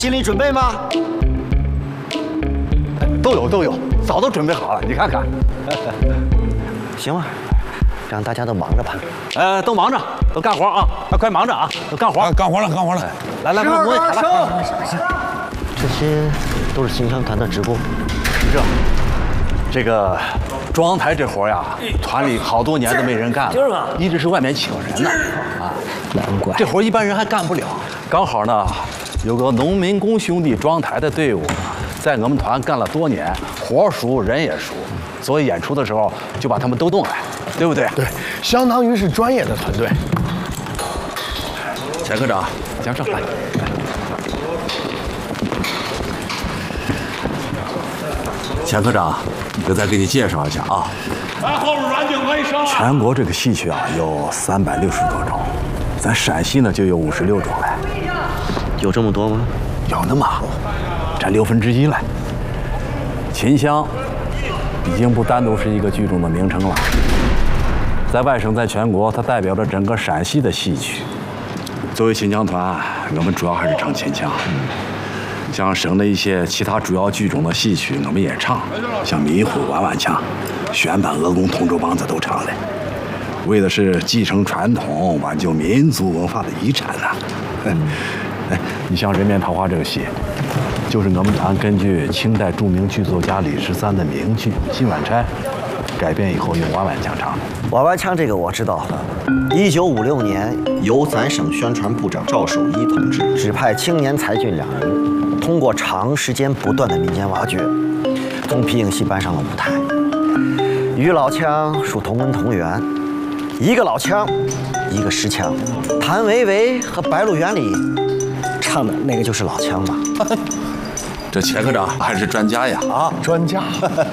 心理准备吗？ 都有，早都准备好了。你看看。 行吧，让大家都忙着吧。 都忙着，都干活啊！快忙着啊！都干活， 干活了。 来，摸一下来。 这些都是形象团的职工。 这个装阳台这活呀，团里好多年都没人干了，一直是外面请人呢。啊， 难怪这活一般人还干不了。刚好呢，有个农民工兄弟装阳台的队伍，在我们团干了多年，活熟人也熟，所以演出的时候就把他们都动来，对不对？ 对，相当于是专业的团队。 钱科长，江上来。钱科长，我再给你介绍一下啊。 在后边软警卫生。 全国这个戏曲啊有360多种，咱陕西呢就有56种了。 有这么多吗？ 有那么占1/6了。秦腔已经不单独是一个剧种的名称了，在外省，在全国，它代表着整个陕西的戏曲。作为秦腔团，我们主要还是唱秦腔。像省的一些其他主要剧种的戏曲，我们也唱，像迷糊、弯弯腔、旋板、鹅公、同州梆子都唱了，为的是继承传统，挽救民族文化的遗产呐。你像《人面桃花》这个戏，就是我们团根据清代著名剧作家李十三的名剧《新晚差》改编以后用弯弯腔唱的。 弯弯腔这个我知道。1956年，由咱省宣传部长赵守一同志指派青年才俊2人，通过长时间不断的民间挖掘，从皮影戏搬上了舞台。与老腔属同根同源，一个老腔，一个实腔。谭维维和《白鹿原》里唱的那个就是老腔嘛。 这钱科长还是专家呀！ 啊，专家。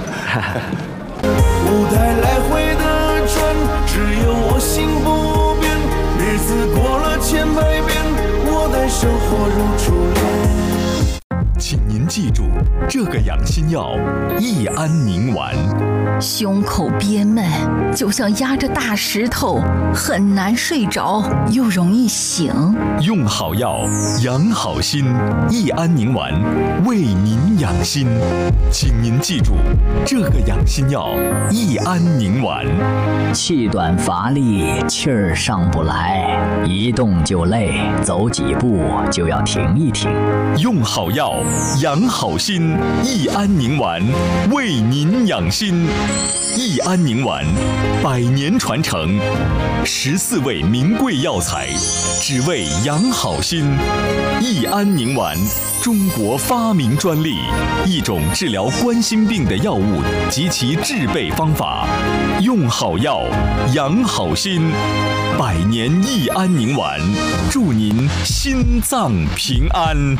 舞台来回的转，只有我心不变。日子过了千百遍，我待生活如初恋。 请您记住这个养心药益安宁丸。 胸口憋闷，就像压着大石头，很难睡着，又容易醒。 用好药，养好心，益安宁丸为您养心。请您记住这个养心药益安宁丸。 气短乏力，气儿上不来，一动就累，走几步就要停一停。 用好药，养好心，益安宁丸为您养心。益安宁丸100年传承，14味名贵药材，只为养好心。益安宁丸，中国发明专利，一种治疗冠心病的药物及其制备方法。用好药，养好心。100年益安宁丸，祝您心脏平安。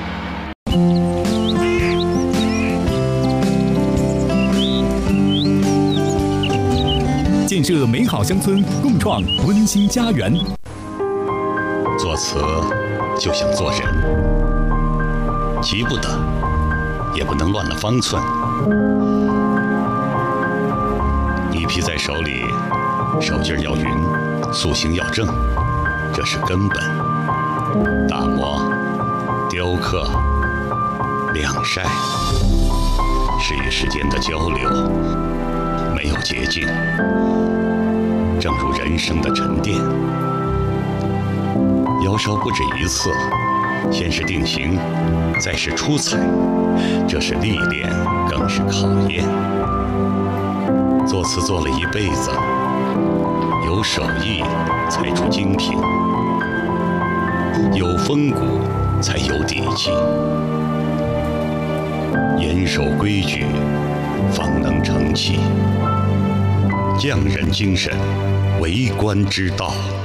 建设美好乡村，共创温馨家园。 作词就像做人，急不得，也不能乱了方寸。泥皮在手里，手劲要匀，塑形要正，这是根本。打磨、雕刻、晾晒，是与时间的交流，没有捷径。正如人生的沉淀，窑烧不止一次，先是定型，再是出彩，这是历练，更是考验。作词做了一辈子，有手艺才出精品，有风骨才有底气，严守规矩，方能成器。匠人精神，为官之道。